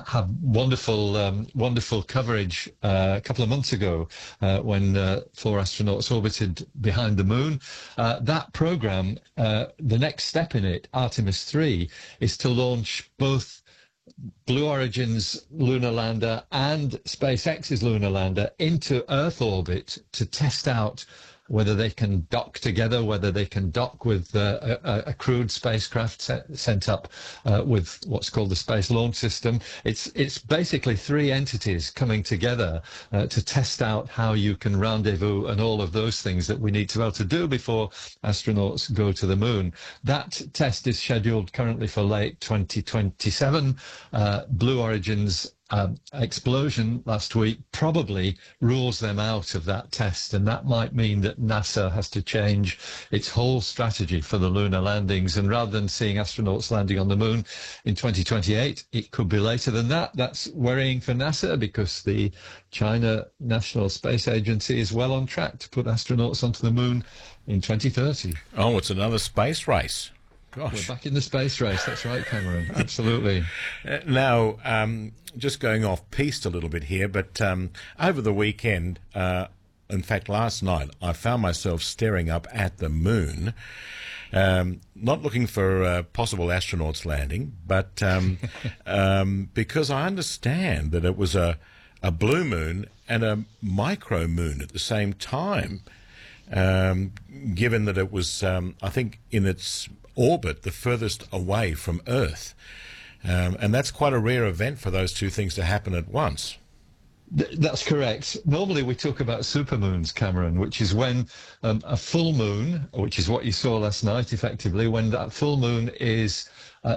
had wonderful coverage a couple of months ago when 4 astronauts orbited behind the moon. That program, the next step in it, Artemis 3, is to launch both Blue Origin's lunar lander and SpaceX's lunar lander into Earth orbit to test out whether they can dock together, whether they can dock with a crewed spacecraft sent up with what's called the Space Launch System. It's basically 3 entities coming together to test out how you can rendezvous and all of those things that we need to be able to do before astronauts go to the moon. That test is scheduled currently for late 2027. Blue Origin's explosion last week probably rules them out of that test, and that might mean that NASA has to change its whole strategy for the lunar landings, and rather than seeing astronauts landing on the moon in 2028, it could be later than that. That's worrying for NASA because the China National Space Agency is well on track to put astronauts onto the moon in 2030. Oh, it's another space race. Gosh. We're back in the space race. That's right, Cameron. Absolutely. Now, just going off piste a little bit here, but over the weekend, in fact, last night, I found myself staring up at the moon, not looking for possible astronauts landing, but because I understand that it was a blue moon and a micro moon at the same time, given that it was, I think, in its orbit the furthest away from Earth. And that's quite a rare event for those two things to happen at once. That's correct. Normally we talk about supermoons, Cameron, which is when a full moon, which is what you saw last night, effectively, when that full moon is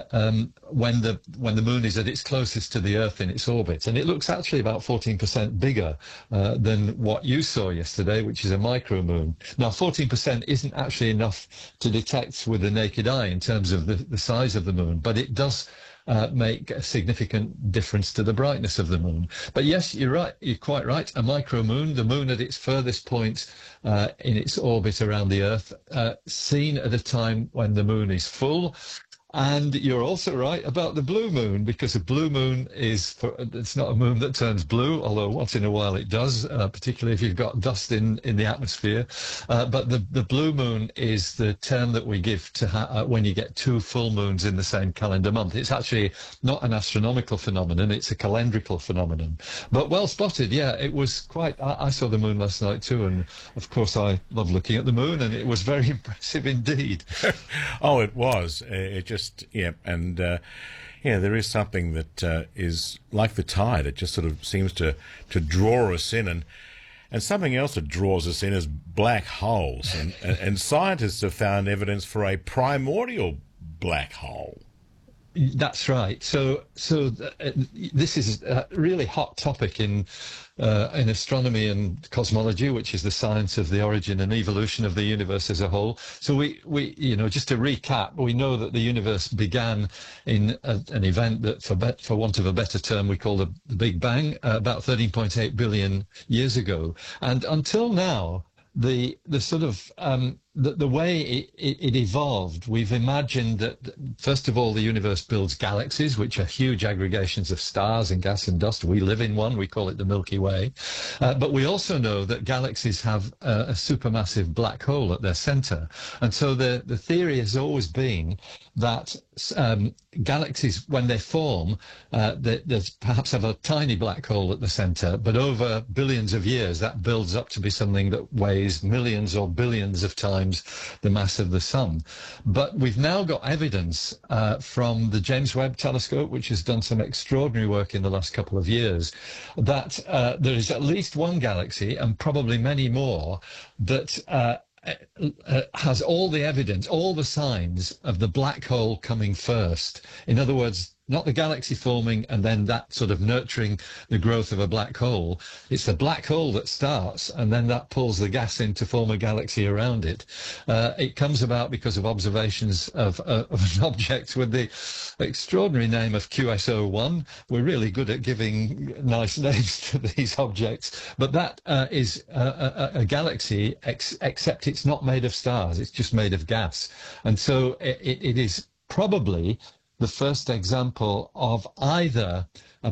when the moon is at its closest to the Earth in its orbit, and it looks actually about 14% bigger than what you saw yesterday, which is a micro moon. Now, 14% isn't actually enough to detect with the naked eye in terms of the size of the moon, but it does make a significant difference to the brightness of the moon. But yes, you're right. You're quite right. A micromoon, the moon at its furthest point in its orbit around the Earth, seen at a time when the moon is full. And you're also right about the blue moon, because a blue moon it's not a moon that turns blue, although once in a while it does, particularly if you've got dust in the atmosphere. But the blue moon is the term that we give to when you get 2 full moons in the same calendar month. It's actually not an astronomical phenomenon, it's a calendrical phenomenon. But well spotted, yeah, it was quite, I saw the moon last night too, and of course I love looking at the moon, and it was very impressive indeed. Oh, it was. It just and there is something that is like the tide. It just sort of seems to draw us in, and something else that draws us in is black holes, and scientists have found evidence for a primordial black hole. That's right. So this is a really hot topic in astronomy and cosmology, which is the science of the origin and evolution of the universe as a whole. So we just to recap, we know that the universe began in an event that, for want of a better term, we call the Big Bang, about 13.8 billion years ago, and until now, the sort of the way it evolved, we've imagined that, first of all, the universe builds galaxies, which are huge aggregations of stars and gas and dust. We live in one. We call it the Milky Way. But we also know that galaxies have a supermassive black hole at their center. And so the theory has always been that galaxies, when they form, they perhaps have a tiny black hole at the center, but over billions of years, that builds up to be something that weighs millions or billions of times the mass of the sun. But we've now got evidence from the James Webb Telescope, which has done some extraordinary work in the last couple of years, that there is at least one galaxy, and probably many more, that has all the evidence, all the signs of the black hole coming first. In other words, not the galaxy forming and then that sort of nurturing the growth of a black hole. It's the black hole that starts, and then that pulls the gas in to form a galaxy around it. It comes about because of observations of an object with the extraordinary name of QS01. We're really good at giving nice names to these objects, but that is a galaxy, except it's not made of stars, it's just made of gas. And so it is probably the first example of either